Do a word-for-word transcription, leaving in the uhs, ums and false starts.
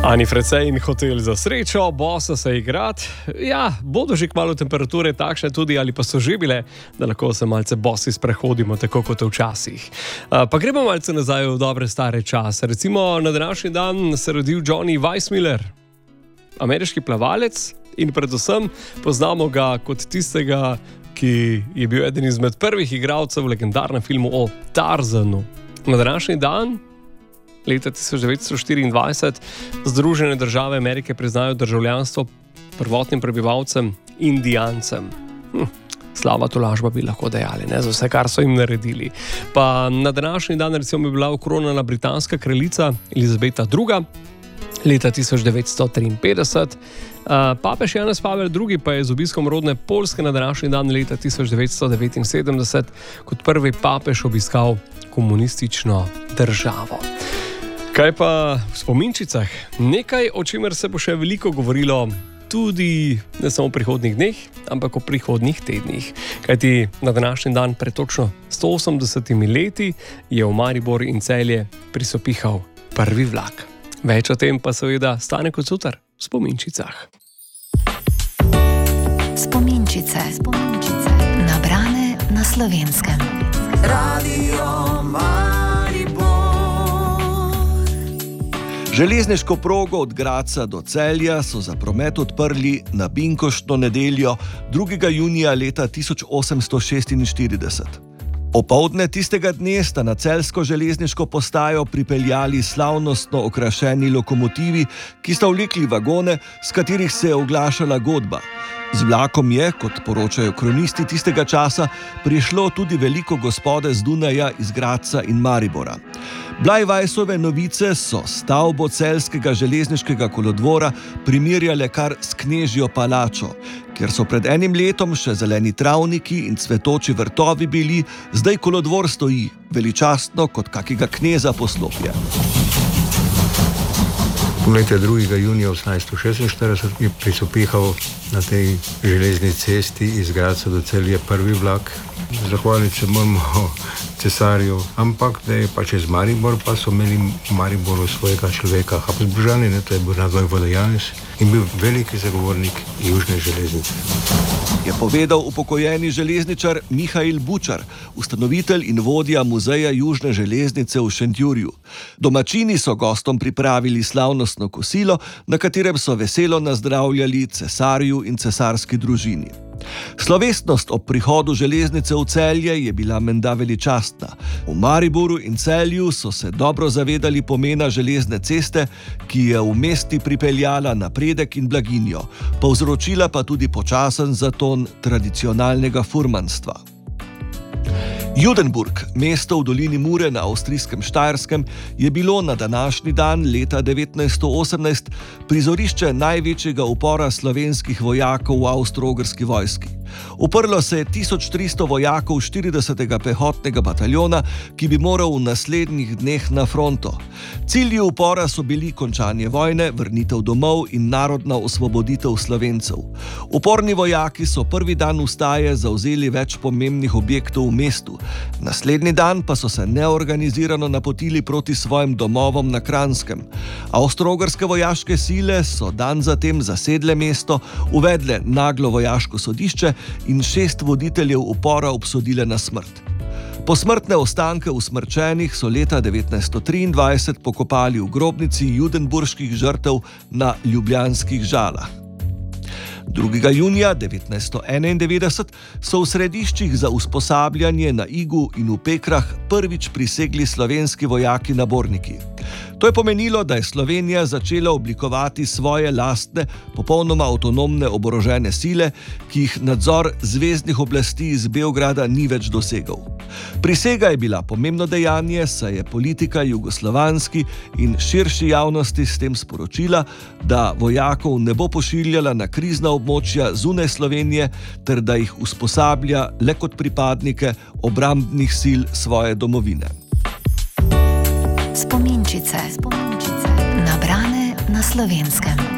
Ani Frecej in hotel za srečo, bosa se igrat. Ja, bodo že kmalu temperature takšne tudi, ali pa so že bile, da lahko se malce bosi sprehodimo, tako kot včasih. Pa gremo malce nazaj v dobre stare čase. Recimo na današnji dan se rodil Johnny Weissmuller, ameriški plavalec, in predvsem poznamo ga kot tistega, ki je bil eden izmed prvih igralcev v legendarnem filmu o Tarzanu. Na današnji dan leta tisoč devetsto štiriindvajset Združene države Amerike priznajo državljanstvo prvotnim prebivalcem Indijancem. Hm, slaba tolažba bi lahko dejali, ne, za vse, kar so jim naredili. Pa na današnji dan recimo bi bila okronana britanska kraljica Elizabeta druga. Leta tisoč devetsto triinpetdeset. Papež Janez Pavel drugi pa je z obiskom rodne Poljske na današnji dan leta tisoč devetsto devetinsedemdeset kot prvi papež obiskal komunistično državo. Kaj pa v spominčicah? Nekaj, o čemer se bo še veliko govorilo tudi ne samo v prihodnjih dneh, ampak v prihodnjih tednih. Kajti na današnji dan pred točno sto osemdesetimi leti je v Maribor in Celje prisopihal prvi vlak. Več o tem pa seveda Stane Kocutar v spominčicah. Spominčice, spominčice, nabrane na Slovenskem. Radio Maribor. Železniško progo od Gradca do Celja so za promet odprli na binkoštno nedeljo drugega junija leta tisoč osemsto šestinštirideset. Opoldne tistega dne sta na celjsko železniško postajo pripeljali slavnostno okrašeni lokomotivi, ki sta vlekli vagone, s katerih se je oglašala godba. Z vlakom je, kot poročajo kronisti tistega časa, prišlo tudi veliko gospode z Dunaja, iz Gradca in Maribora. Blajvajsove novice so stavbo celjskega železniškega kolodvora primerjale kar s knežjo palačo. Ker so pred enim letom še zeleni travniki in cvetoči vrtovi bili, zdaj kolodvor stoji, veličastno kot kakega kneza poslopje. Poglejte, drugega junija osemnajststo šestinštirideset je prisopihal na tej železni cesti iz Gradca do Celje prvi vlak. Zahvaliti se moramo cesarju, ampak da je pač iz Maribor, pa so imeli v Mariboru svojega človeka Habsburžani, ne, to je bil Vojvoda Janez in bil veliki zagovornik južne železnice. Je povedal upokojeni železničar Mihail Bučar, ustanovitelj in vodja muzeja južne železnice v Šentjurju. Domačini so gostom pripravili slavnostno kosilo, na katerem so veselo nazdravljali cesarju in cesarski družini. Slovesnost ob prihodu železnice v Celje je bila menda veličastna. V Mariboru in Celju so se dobro zavedali pomena železne ceste, ki je v mesti pripeljala napredek in blaginjo, povzročila pa tudi počasen zaton tradicionalnega furmanstva. Judenburg, mesto v dolini Mure na avstrijskem Štajerskem, je bilo na današnji dan leta devetnajststo osemnajst prizorišče največjega upora slovenskih vojakov v avstro-ogrski vojski. Uprlo se je tisoč tristo vojakov štiridesetega pehotnega bataljona, ki bi moral v naslednjih dneh na fronto. Cilji upora so bili končanje vojne, vrnitev domov in narodna osvoboditev Slovencev. Uporni vojaki so prvi dan vstaje zavzeli več pomembnih objektov v mestu. Naslednji dan pa so se neorganizirano napotili proti svojim domovom na Kranskem. Avstro-ogrske vojaške sile so dan zatem zasedle mesto, uvedle naglo vojaško sodišče in šest voditeljev upora obsodile na smrt. Posmrtne ostanke usmrčenih so leta devetnajststo triindvajset pokopali v grobnici judenburških žrtev na Ljubljanskih Žalah. drugega junija devetnajststo enaindevetdeset so v središčih za usposabljanje na Igu in v Pekrah prvič prisegli slovenski vojaki naborniki. To je pomenilo, da je Slovenija začela oblikovati svoje lastne, popolnoma avtonomne oborožene sile, ki jih nadzor zveznih oblasti iz Beograda ni več dosegel. Prisega je bila pomembno dejanje, saj je politika jugoslovanski in širši javnosti s tem sporočila, da vojakov ne bo pošiljala na krizna območja zunaj Slovenije, ter da jih usposablja le kot pripadnike obrambnih sil svoje domovine. Spominčice, spominčice, nabrane na Slovenskem.